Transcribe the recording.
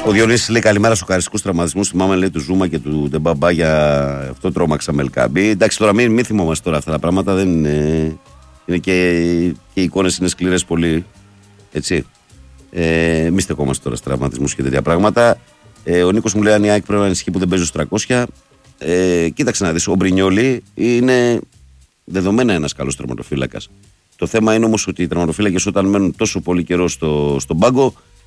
Ο Διονύσης λέει καλημέρα στους χαριστικούς τραυματισμούς. Θυμάμαι λέει του Ζούμα και του Ντεμπαμπά για αυτό τρόμαξα με Ελκαμπή. Εντάξει, τώρα μην θυμόμαστε τώρα αυτά τα πράγματα. Δεν είναι και οι εικόνες είναι σκληρές πολύ. Έτσι. Μη στεκόμαστε τώρα στους τραυματισμούς και τέτοια πράγματα. Ο Νίκος μου λέει αν η ΑΕΚ πρέπει να ανησυχεί που δεν παίζει στους 300. Κοίταξε να δεις, ο Μπρινιόλι είναι δεδομένα ένας καλός τερματοφύλακας. Το θέμα είναι όμως ότι οι τερματοφύλακες όταν μένουν τόσο πολύ καιρό στον πάγκο